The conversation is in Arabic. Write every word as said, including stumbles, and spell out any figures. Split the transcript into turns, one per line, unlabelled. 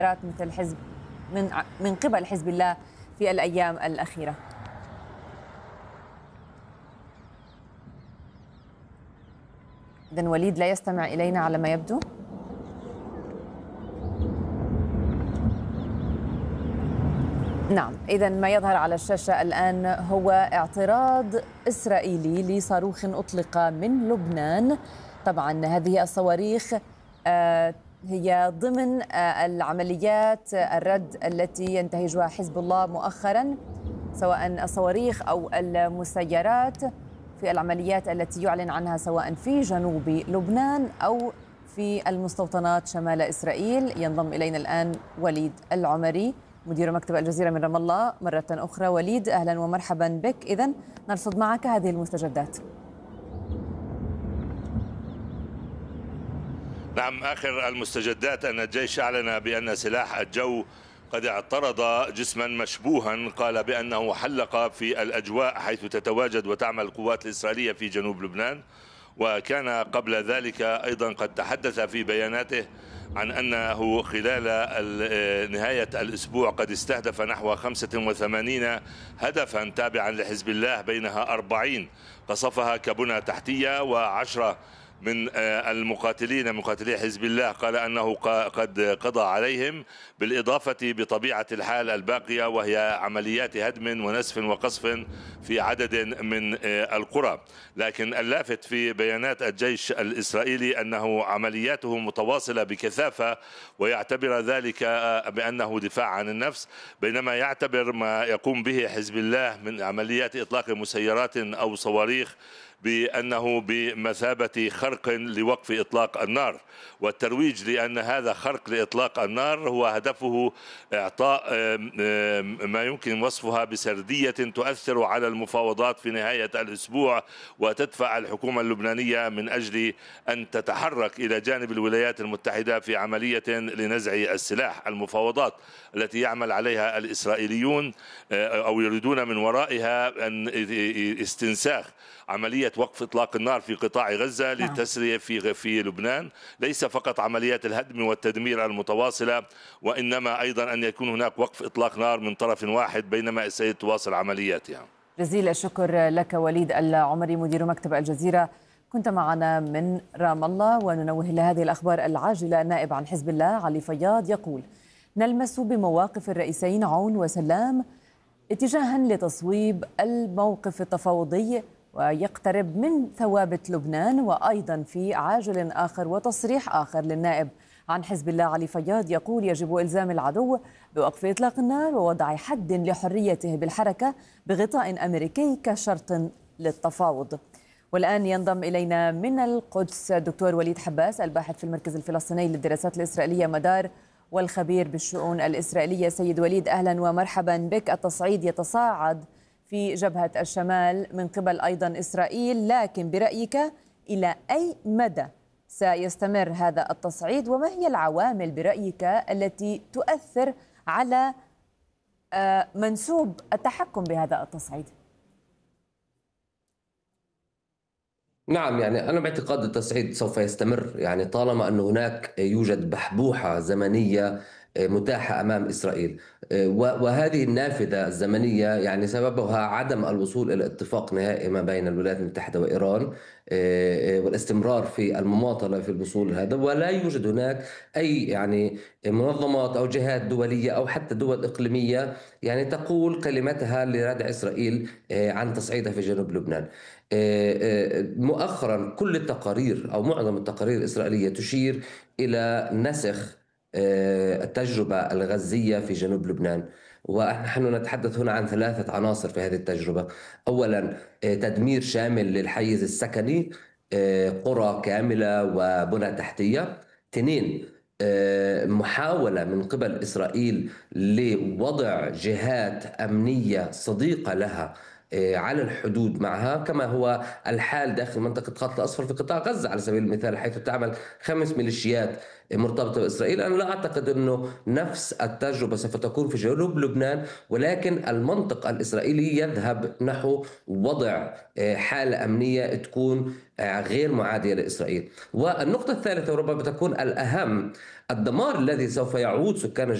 مثل حزب من من قبل حزب الله في الأيام الأخيرة. إذن وليد لا يستمع إلينا على ما يبدو. نعم، إذن ما يظهر على الشاشة الآن هو اعتراض إسرائيلي لصاروخ أطلق من لبنان. طبعا هذه الصواريخ هي ضمن العمليات الرد التي ينتهجها حزب الله مؤخرا، سواء الصواريخ أو المسيرات، في العمليات التي يعلن عنها سواء في جنوب لبنان أو في المستوطنات شمال إسرائيل. ينضم إلينا الآن وليد العمري مدير مكتب الجزيرة من رام الله مرة أخرى. وليد، أهلا ومرحبا بك. إذن نرصد معك هذه المستجدات.
نعم، آخر المستجدات أن الجيش أعلن بأن سلاح الجو قد اعترض جسما مشبوها قال بأنه حلق في الأجواء حيث تتواجد وتعمل القوات الإسرائيلية في جنوب لبنان. وكان قبل ذلك أيضا قد تحدث في بياناته عن أنه خلال نهاية الأسبوع قد استهدف نحو خمسة وثمانين هدفا تابعا لحزب الله، بينها أربعين قصفها كبنى تحتية، وعشرة من المقاتلين مقاتلي حزب الله قال أنه قد قضى عليهم، بالإضافة بطبيعة الحال الباقية وهي عمليات هدم ونسف وقصف في عدد من القرى. لكن اللافت في بيانات الجيش الإسرائيلي أنه عملياته متواصلة بكثافة، ويعتبر ذلك بأنه دفاع عن النفس، بينما يعتبر ما يقوم به حزب الله من عمليات إطلاق مسيرات أو صواريخ بأنه بمثابة خرق لوقف إطلاق النار، والترويج لأن هذا خرق لإطلاق النار هو هدفه إعطاء ما يمكن وصفها بسردية تؤثر على المفاوضات في نهاية الأسبوع، وتدفع الحكومة اللبنانية من أجل أن تتحرك إلى جانب الولايات المتحدة في عملية لنزع السلاح. المفاوضات التي يعمل عليها الإسرائيليون أو يريدون من ورائها أن استنساخ عملية وقف إطلاق النار في قطاع غزة للتسرية في في لبنان، ليس فقط عمليات الهدم والتدمير المتواصلة، وإنما أيضا أن يكون هناك وقف إطلاق نار من طرف واحد بينما إسرائيل تواصل عملياتها. يعني.
جزيل الشكر لك وليد العمري مدير مكتب الجزيرة، كنت معنا من رام الله. وننوه إلى هذه الأخبار العاجلة. النائب عن حزب الله علي فياض يقول: نلمس بمواقف الرئيسين عون وسلام اتجاها لتصويب الموقف التفاوضي ويقترب من ثوابت لبنان. وأيضا في عاجل آخر وتصريح آخر للنائب عن حزب الله علي فياض يقول: يجب إلزام العدو بوقف إطلاق النار ووضع حد لحريته بالحركة بغطاء أمريكي كشرط للتفاوض. والآن ينضم إلينا من القدس الدكتور وليد حباس، الباحث في المركز الفلسطيني للدراسات الإسرائيلية مدار والخبير بالشؤون الإسرائيلية. سيد وليد، أهلا ومرحبا بك. التصعيد يتصاعد في جبهة الشمال من قبل أيضا إسرائيل، لكن برأيك إلى أي مدى سيستمر هذا التصعيد، وما هي العوامل برأيك التي تؤثر على منسوب التحكم بهذا التصعيد؟
نعم، يعني أنا باعتقاد التصعيد سوف يستمر، يعني طالما أن هناك يوجد بحبوحة زمنية متاحة أمام إسرائيل، وهذه النافذة الزمنية يعني سببها عدم الوصول إلى اتفاق نهائي ما بين الولايات المتحدة وإيران، والاستمرار في المماطلة في الوصول لهذا، ولا يوجد هناك أي يعني منظمات أو جهات دولية أو حتى دول إقليمية يعني تقول كلمتها لردع إسرائيل عن تصعيدها في جنوب لبنان. مؤخرا كل التقارير أو معظم التقارير الإسرائيلية تشير إلى نسخ التجربة الغزية في جنوب لبنان، ونحن نتحدث هنا عن ثلاثة عناصر في هذه التجربة. أولا، تدمير شامل للحيز السكني، قرى كاملة وبنى تحتية. اثنين، محاولة من قبل إسرائيل لوضع جهات أمنية صديقة لها على الحدود معها، كما هو الحال داخل منطقة خط الأصفر في قطاع غزة على سبيل المثال، حيث تعمل خمس ميليشيات مرتبطة بإسرائيل. أنا لا أعتقد أنه نفس التجربة سوف تكون في جنوب لبنان، ولكن المنطق الإسرائيلي يذهب نحو وضع حالة أمنية تكون غير معادية لإسرائيل. والنقطة الثالثة وربما تكون الأهم، الدمار الذي سوف يعود سكان